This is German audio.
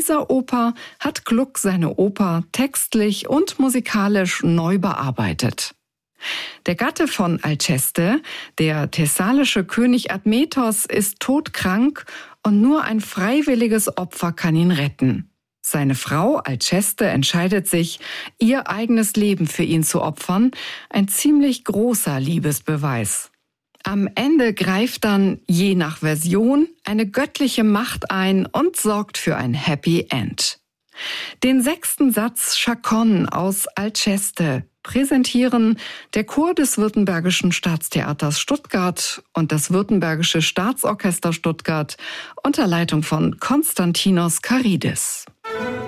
dieser Oper hat Gluck seine Oper textlich und musikalisch neu bearbeitet. Der Gatte von Alceste, der thessalische König Admetos, ist todkrank und nur ein freiwilliges Opfer kann ihn retten. Seine Frau Alceste entscheidet sich, ihr eigenes Leben für ihn zu opfern, ein ziemlich großer Liebesbeweis. Am Ende greift dann, je nach Version, eine göttliche Macht ein und sorgt für ein Happy End. Den 6. Satz Chaconne aus Alceste präsentieren der Chor des Württembergischen Staatstheaters Stuttgart und das Württembergische Staatsorchester Stuttgart unter Leitung von Konstantinos Karidis.